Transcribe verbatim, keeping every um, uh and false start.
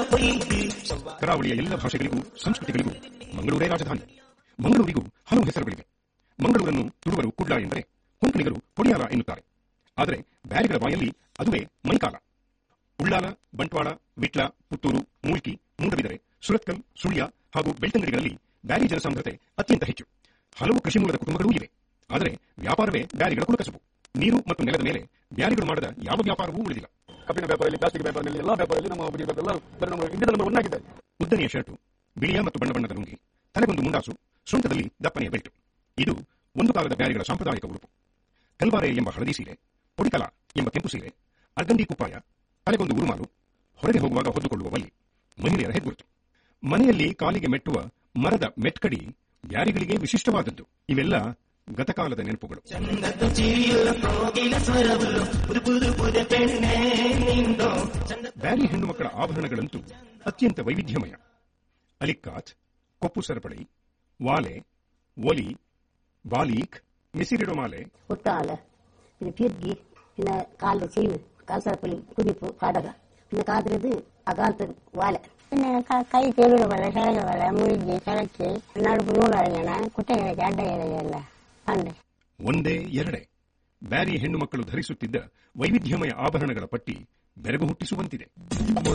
ಕರಾವಳಿಯ ಎಲ್ಲ ಭಾಷೆಗಳಿಗೂ ಸಂಸ್ಕೃತಿಗಳಿಗೂ ಮಂಗಳೂರೇ ರಾಜಧಾನಿ. ಮಂಗಳೂರಿಗೂ ಹಲವು ಹೆಸರುಗಳಿವೆ. ಮಂಗಳೂರನ್ನು ತುಳುವರು ಕುಡ್ಲ ಎಂದರೆ, ಕೊಂಕಣಿಗರು ಕೊಡಿಯಾಲ ಎನ್ನುತ್ತಾರೆ. ಆದರೆ ಬ್ಯಾರಿಗಳ ಬಾಯಲ್ಲಿ ಅದುವೇ ಮೈಕಾಲ. ಉಳ್ಳಾಲ, ಬಂಟ್ವಾಳ, ವಿಟ್ಲ, ಪುತ್ತೂರು, ಮೂಲ್ಕಿ, ಮೂಡಬಿದರೆ, ಸುರತ್ಕಲ್, ಸುಳ್ಯ ಹಾಗೂ ಬೆಳ್ತಂಗಡಿಗಳಲ್ಲಿ ಬ್ಯಾರಿ ಜನಸಾಂದ್ರತೆ ಅತ್ಯಂತ ಹೆಚ್ಚು. ಹಲವು ಕೃಷಿ ಮೂಲದ ಕುಟುಂಬಗಳೂ ಇವೆ. ಆದರೆ ವ್ಯಾಪಾರವೇ ಬ್ಯಾರಿಗಳ ಕುಲಕಸುಬು. ನೀರು ಮತ್ತು ನೆಲದ ಮೇಲೆ ಬ್ಯಾರಿಗಳು ಮಾಡದ ಯಾವ ವ್ಯಾಪಾರವೂ ಉಳಿದಿಲ್ಲ. ಕಬ್ಬಿನ ವ್ಯಾಪಾರದಲ್ಲಿ, ಪ್ಲಾಸ್ಟಿಕ್ ವ್ಯಾಪಾರದಲ್ಲಿ, ಎಲ್ಲಾ ವ್ಯಾಪಾರದಲ್ಲಿ ನಮ್ಮ ಇಂಡಿಯಾದ ನಂಬರ್ ಒನ್ ಆಗಿದೆ. ಉದ್ದನೆಯ ಶರ್ಟು, ಬಿಳಿಯ ಮತ್ತು ಬಣ್ಣ ಬಣ್ಣದ ಲುಂಗಿ, ತಲೆಗೊಂದು ಮುಂಡಾಸು, ಸೊಂಟದಲ್ಲಿ ದಪ್ಪನೆಯ ಬೆಲ್ಟು. ಇದು ಒಂದು ಕಾಲದ ಬ್ಯಾರಿಗಳ ಸಾಂಪ್ರದಾಯಿಕ ಉಡುಪು. ಕಲ್ವಾರೆ ಎಂಬ ಹಳದಿ ಸೀರೆ, ಪೊಡಿಕಲ ಎಂಬ ಕೆಂಪು ಸೀರೆ, ಅರ್ಗಂಡಿ ಕುಪ್ಪಾಯ, ತಲೆಗೊಂದು ಉರುಮಾಲು, ಹೊರಗೆ ಹೋಗುವಾಗ ಹೊದ್ದುಕೊಳ್ಳುವ ವಲ್ಲಿ ಮಹಿಳೆಯರ ಹೆಗ್ಗುರುತು. ಮನೆಯಲ್ಲಿ ಕಾಲಿಗೆ ಮೆಟ್ಟುವ ಮರದ ಮೆಟ್ಕಡಿ ಬ್ಯಾರಿಗಳಿಗೆ ವಿಶಿಷ್ಟವಾದದ್ದು. ಇವೆಲ್ಲ ಗತಕಾಲದ ನೆನಪುಗಳು. ಬ್ಯಾರಿ ಹೆಣ್ಣು ಮಕ್ಕಳ ಆಭರಣಗಳಂತೂ ಅತ್ಯಂತ ವೈವಿಧ್ಯಮಯ. ಅಲಿಕ್ಕಾತ್, ಕೊಪ್ಪು ಸರಪಳಿ, ವಾಲೆ, ಒಲಿ, ಬಾಲೀಕ್, ಮಿಸಿರಿಡೊಮಾಲೆ, ഒട്ടാല, പിന്നെ പിർഗി, പിന്നെ കാലിന്റെ ചെയിന്, കാൽസരപ്പള്ളി, കുതിപ്പ്, കടക, പിന്നെ കാതിരത് അകാലത്ത് വാല, പിന്നെ കൈ ചെറുടെ പോലെ ശരക പോലെ മുഴുകി ശരക്കി ನಡುಪು ನೂರಣ ಕುಟ್ಟೆಗಳಿಗೆ ಅಡ್ಡ ಎಲ್ಲ ಅಂಡೆ. ಒಂದೇ ಎರಡೇ ಬ್ಯಾರಿ ಹೆಣ್ಣು ಮಕ್ಕಳು ಧರಿಸುತ್ತಿದ್ದ ವೈವಿಧ್ಯಮಯ ಆಭರಣಗಳ ಪಟ್ಟಿ ಬೆರಗು ಹುಟ್ಟಿಸುವಂತಿದೆ.